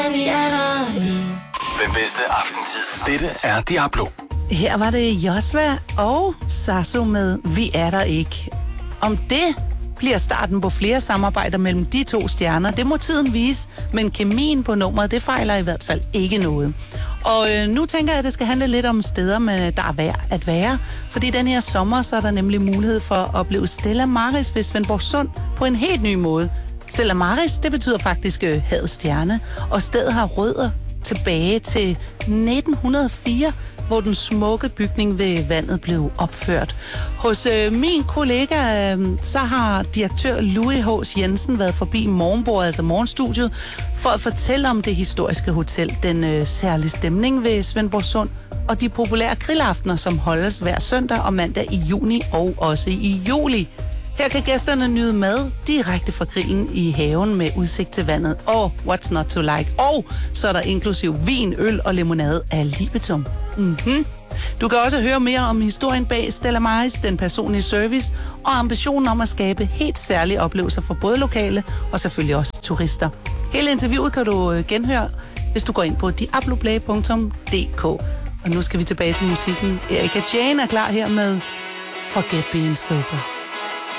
Den bedste aftentid. Dette er Diablo. Her var det Josva og Sasso med Vi er der ikke. Om det bliver starten på flere samarbejder mellem de to stjerner, det må tiden vise, men kemien på nummeret, det fejler i hvert fald ikke noget. Og nu tænker jeg, at det skal handle lidt om steder, der er værd at være. Fordi den her sommer, så er der nemlig mulighed for at opleve Stella Maris ved Svendborgsund på en helt ny måde. Stella Maris, det betyder faktisk havets stjerne, og stedet har rødder tilbage til 1904, hvor den smukke bygning ved vandet blev opført. Hos min kollega, så har direktør Louis H. Jensen været forbi morgenbordet, altså morgenstudiet, for at fortælle om det historiske hotel, den særlige stemning ved Svendborgsund, og de populære grillaftener, som holdes hver søndag og mandag i juni og også i juli. Her kan gæsterne nyde mad direkte fra grillen i haven med udsigt til vandet. Og what's not to like? Og så er der inklusiv vin, øl og limonade af libitum. Du kan også høre mere om historien bag Stella Maris, den personlige service og ambitionen om at skabe helt særlige oplevelser for både lokale og selvfølgelig også turister. Hele interviewet kan du genhøre, hvis du går ind på diabloplay.dk. Og nu skal vi tilbage til musikken. Erika Jane er klar her med Forget Being Sober.